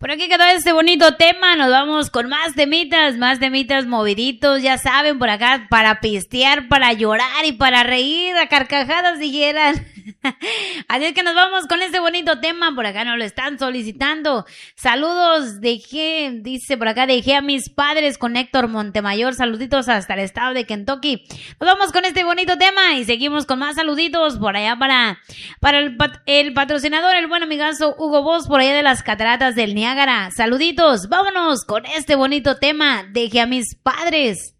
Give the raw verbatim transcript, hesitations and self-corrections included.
Por aquí quedó este bonito tema, nos vamos con más temitas, más temitas moviditos, ya saben, por acá, para pistear, para llorar y para reír a carcajadas si quieran. Así es que nos vamos con este bonito tema, por acá nos lo están solicitando. Saludos, dejé, dice por acá, dejé a mis padres con Héctor Montemayor, saluditos hasta el estado de Kentucky. Nos vamos con este bonito tema y seguimos con más saluditos por allá para, para el, pat, el patrocinador, el buen amigazo Hugo Boss, por allá de las cataratas del Niágara. Saluditos, vámonos con este bonito tema, dejé a mis padres.